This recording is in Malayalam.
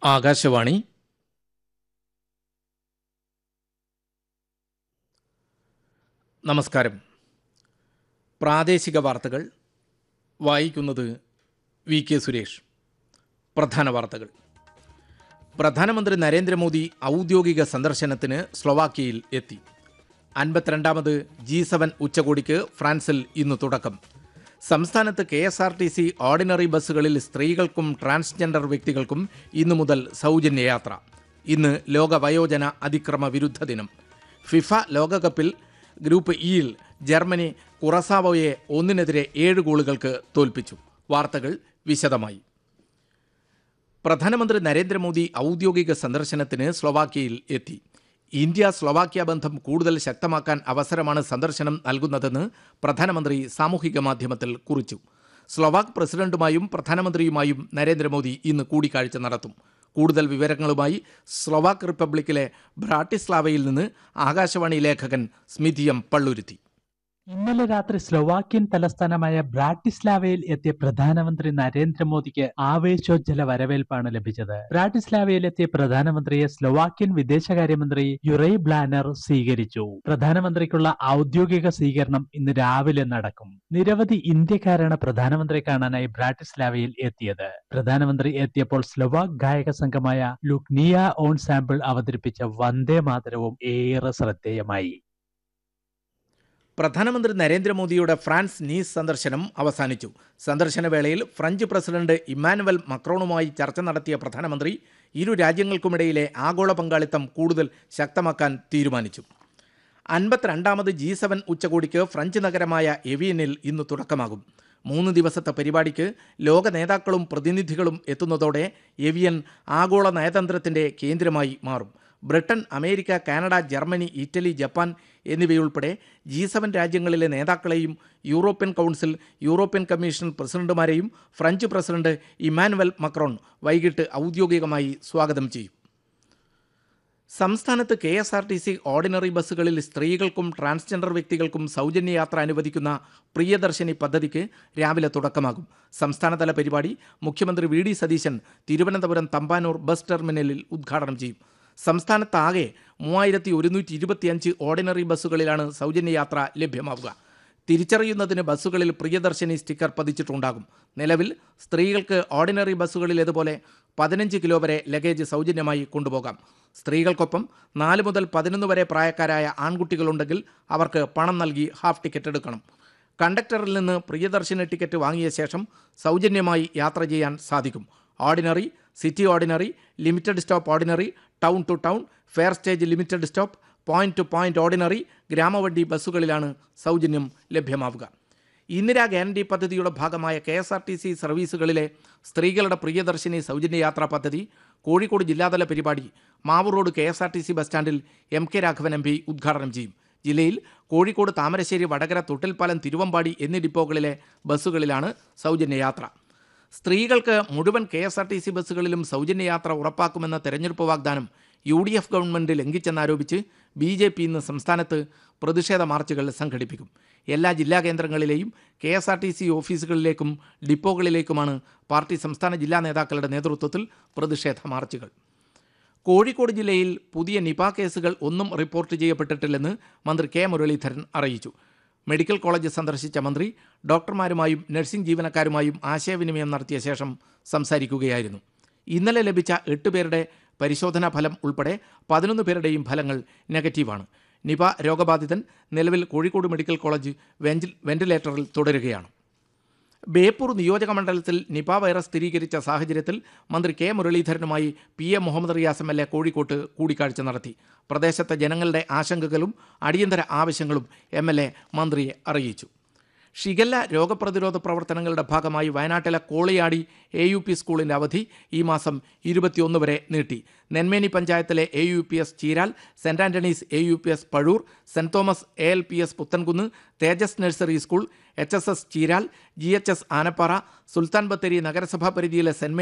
ആകാശവാണി. നമസ്കാരം. പ്രാദേശിക വാർത്തകൾ വായിക്കുന്നത് വി കെ സുരേഷ്. പ്രധാന വാർത്തകൾ. പ്രധാനമന്ത്രി നരേന്ദ്രമോദി ഔദ്യോഗിക സന്ദർശനത്തിന് സ്ലൊവാക്യയിൽ എത്തി. 52ാമത് G7 ഉച്ചകോടിക്ക് ഫ്രാൻസിൽ ഇന്ന് തുടക്കം. സംസ്ഥാനത്ത് KSRTC ഓർഡിനറി ബസ്സുകളിൽ സ്ത്രീകൾക്കും ട്രാൻസ്ജെൻഡർ വ്യക്തികൾക്കും ഇന്നു മുതൽ സൗജന്യ യാത്ര. ഇന്ന് ലോക വയോജന അതിക്രമ വിരുദ്ധ ദിനം. ഫിഫ ലോകകപ്പിൽ ഗ്രൂപ്പ് ഇയിൽ ജർമ്മനി കുറസാവോയെ 1-7 ഗോളുകൾക്ക് തോൽപ്പിച്ചു. വാർത്തകൾ വിശദമായി. പ്രധാനമന്ത്രി നരേന്ദ്രമോദി ഔദ്യോഗിക സന്ദർശനത്തിന് സ്ലൊവാക്യയിൽ എത്തി. ഇന്ത്യ സ്ലൊവാക്യ ബന്ധം കൂടുതൽ ശക്തമാക്കാൻ അവസരമാണ് സന്ദർശനം നൽകുന്നതെന്ന് പ്രധാനമന്ത്രി സാമൂഹിക മാധ്യമത്തിൽ കുറിച്ചു. സ്ലൊവാക്ക് പ്രസിഡന്റുമായും പ്രധാനമന്ത്രിയുമായും നരേന്ദ്രമോദി ഇന്ന് കൂടിക്കാഴ്ച നടത്തും. കൂടുതൽ വിവരങ്ങളുമായി സ്ലൊവാക്ക് റിപ്പബ്ലിക്കിലെ ബ്രാട്ടിസ്ലാവയിൽ നിന്ന് ആകാശവാണി ലേഖകൻ സ്മിതി എം പള്ളുരുത്തി. ഇന്നലെ രാത്രി സ്ലൊവാക്യൻ തലസ്ഥാനമായ ബ്രാട്ടിസ്ലാവയിൽ എത്തിയ പ്രധാനമന്ത്രി നരേന്ദ്രമോദിക്ക് ആവേശോജ്ജല വരവേൽപ്പാണ് ലഭിച്ചത്. ബ്രാട്ടിസ്ലാവയിലെത്തിയ പ്രധാനമന്ത്രിയെ സ്ലൊവാക്യൻ വിദേശകാര്യമന്ത്രി യുറൈ ബ്ലാനർ സ്വീകരിച്ചു. പ്രധാനമന്ത്രിക്കുള്ള ഔദ്യോഗിക സ്വീകരണം ഇന്ന് രാവിലെ നടക്കും. നിരവധി ഇന്ത്യക്കാരാണ് പ്രധാനമന്ത്രിയെ കാണാനായി ബ്രാട്ടിസ്ലാവയിൽ എത്തിയത്. പ്രധാനമന്ത്രി എത്തിയപ്പോൾ സ്ലൊവാക്ക് ഗായക സംഘമായ ലുക്നിയ ഓൺസാമ്പിൾ അവതരിപ്പിച്ച വന്ദേ മാതരവും ഏറെ ശ്രദ്ധേയമായി. പ്രധാനമന്ത്രി നരേന്ദ്രമോദിയുടെ ഫ്രാൻസ് നീസ് സന്ദർശനം അവസാനിച്ചു. സന്ദർശന വേളയിൽ ഫ്രഞ്ച് പ്രസിഡന്റ് ഇമ്മാനുവൽ മക്രോണുമായി ചർച്ച നടത്തിയ പ്രധാനമന്ത്രി ഇരു രാജ്യങ്ങൾക്കുമിടയിലെ ആഗോള പങ്കാളിത്തം കൂടുതൽ ശക്തമാക്കാൻ തീരുമാനിച്ചു. 52ാമത് G7 ഉച്ചകോടിക്ക് ഫ്രഞ്ച് നഗരമായ എവിയനിൽ ഇന്ന് തുടക്കമാകും. 3 ദിവസത്തെ പരിപാടിക്ക് ലോക നേതാക്കളും പ്രതിനിധികളും എത്തുന്നതോടെ എവിയൻ ആഗോള നയതന്ത്രത്തിൻ്റെ കേന്ദ്രമായി മാറും. Britain, America, Canada, Germany, Italy, Japan എന്നിവയുൾപ്പെടെ G7 രാജ്യങ്ങളിലെ നേതാക്കളെയും European council, European commission പ്രസിഡന്റുമാരെയും French president Emmanuel Macron വൈകിട്ട് ഔദ്യോഗികമായി സ്വാഗതം ചെയ്യും. സംസ്ഥാനത്ത് KSRTC ഓർഡിനറി ബസ്സുകളിൽ സ്ത്രീകൾക്കും ട്രാൻസ്ജെൻഡർ വ്യക്തികൾക്കും സൗജന്യ യാത്ര അനുവദിക്കുന്ന പ്രിയദർശിനി പദ്ധതിക്ക് രാവിലെ തുടക്കമാകും. സംസ്ഥാനതല പരിപാടി മുഖ്യമന്ത്രി V D Satheesan Thiruvananthapuram Thampanoor bus ടെർമിനലിൽ ഉദ്ഘാടനം ചെയ്യും. സംസ്ഥാനത്താകെ 3125 ഓർഡിനറി ബസ്സുകളിലാണ് സൗജന്യ യാത്ര ലഭ്യമാവുക. തിരിച്ചറിയുന്നതിന് ബസ്സുകളിൽ പ്രിയദർശിനി സ്റ്റിക്കർ പതിച്ചിട്ടുണ്ടാകും. നിലവിൽ സ്ത്രീകൾക്ക് ഓർഡിനറി ബസ്സുകളിലേതുപോലെ 15 കിലോ വരെ ലഗേജ് സൗജന്യമായി കൊണ്ടുപോകാം. സ്ത്രീകൾക്കൊപ്പം 4 മുതൽ 11 വരെ പ്രായക്കാരായ ആൺകുട്ടികളുണ്ടെങ്കിൽ അവർക്ക് പണം നൽകി ഹാഫ് ടിക്കറ്റ് എടുക്കണം. കണ്ടക്ടറിൽ നിന്ന് പ്രിയദർശിനി ടിക്കറ്റ് വാങ്ങിയ ശേഷം സൗജന്യമായി യാത്ര ചെയ്യാൻ സാധിക്കും. Ordinary, city ordinary, limited stop ordinary, town to town, fair stage limited stop, point two point ordinary, ഗ്രാമവണ്ടി ബസ്സുകളിലാണ് സൗജന്യം ലഭ്യമാവുക. ഇന്ദിരാ ഗ്യാരണ്ടി പദ്ധതിയുടെ ഭാഗമായ KSRTC സർവീസുകളിലെ സ്ത്രീകളുടെ പ്രിയദർശിനി സൗജന്യ യാത്രാ പദ്ധതി കോഴിക്കോട് ജില്ലാതല പരിപാടി മാവൂർ റോഡ് KSRTC ബസ് സ്റ്റാൻഡിൽ MK രാഘവൻ MP ഉദ്ഘാടനം ചെയ്യും. ജില്ലയിൽ കോഴിക്കോട്, താമരശ്ശേരി, വടകര, തൊട്ടിൽപ്പാലം, തിരുവമ്പാടി എന്നീ ഡിപ്പോകളിലെ ബസ്സുകളിലാണ് സൗജന്യ യാത്ര. സ്ത്രീകൾക്ക് മുഴുവൻ KSRTC ബസ്സുകളിലും സൗജന്യ യാത്ര ഉറപ്പാക്കുമെന്ന തെരഞ്ഞെടുപ്പ് വാഗ്ദാനം UDF ഗവൺമെൻറ് ലംഘിച്ചെന്നാരോപിച്ച് BJP ഇന്ന് സംസ്ഥാനത്ത് പ്രതിഷേധ മാർച്ചുകൾ സംഘടിപ്പിക്കും. എല്ലാ ജില്ലാ കേന്ദ്രങ്ങളിലെയും KSRTC ഓഫീസുകളിലേക്കും ഡിപ്പോകളിലേക്കുമാണ് പാർട്ടി സംസ്ഥാന ജില്ലാ നേതാക്കളുടെ നേതൃത്വത്തിൽ പ്രതിഷേധ മാർച്ചുകൾ. കോഴിക്കോട് ജില്ലയിൽ പുതിയ നിപ കേസുകൾ ഒന്നും റിപ്പോർട്ട് ചെയ്യപ്പെട്ടിട്ടില്ലെന്ന് മന്ത്രി K മുരളീധരൻ അറിയിച്ചു. മെഡിക്കൽ കോളേജ് സന്ദർശിച്ച മന്ത്രി ഡോക്ടർമാരുമായും നഴ്സിംഗ് ജീവനക്കാരുമായും ആശയവിനിമയം നടത്തിയ ശേഷം സംസാരിക്കുകയായിരുന്നു. ഇന്നലെ ലഭിച്ച 8 പേരുടെ പരിശോധനാ ഫലം ഉൾപ്പെടെ 11 പേരുടെയും ഫലങ്ങൾ നെഗറ്റീവാണ്. നിപ രോഗബാധിതൻ നിലവിൽ കോഴിക്കോട് മെഡിക്കൽ കോളേജ് വെന്റിലേറ്ററിൽ തുടരുകയാണ്. ബേപ്പൂർ നിയോജക മണ്ഡലത്തിൽ നിപ വൈറസ് സ്ഥിരീകരിച്ച സാഹചര്യത്തിൽ മന്ത്രി K മുരളീധരനുമായി PM Muhammad Riyas MLA കോഴിക്കോട്ട് കൂടിക്കാഴ്ച നടത്തി. പ്രദേശത്തെ ജനങ്ങളുടെ ആശങ്കകളും അടിയന്തര ആവശ്യങ്ങളും MLA മന്ത്രിയെ അറിയിച്ചു. ഷിഗല്ല രോഗപ്രതിരോധ പ്രവർത്തനങ്ങളുടെ ഭാഗമായി വയനാട്ടിലെ കോളിയാടി AUP സ്കൂളിൻ്റെ അവധി ഈ മാസം 21 വരെ നീട്ടി. നെന്മേനി പഞ്ചായത്തിലെ AUPS Cheeral, cent Antony's AUPS Pazhoor, cent Thomas ALPS Puthenkunnu, തേജസ് nursery school, HSS Cheeral, GHS Anappara, Sultan Bathery നഗരസഭാ പരിധിയിലെ സെൻറ്